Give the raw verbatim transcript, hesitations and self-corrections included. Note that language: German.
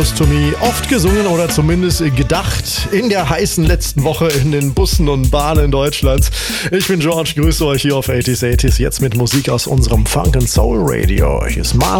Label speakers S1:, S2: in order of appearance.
S1: To Me, oft gesungen oder zumindest gedacht in der heißen letzten Woche in den Bussen und Bahnen Deutschlands. Ich bin George, grüße euch hier auf achtziger achtzig, jetzt mit Musik aus unserem Funk and Soul Radio. Hier ist Marvin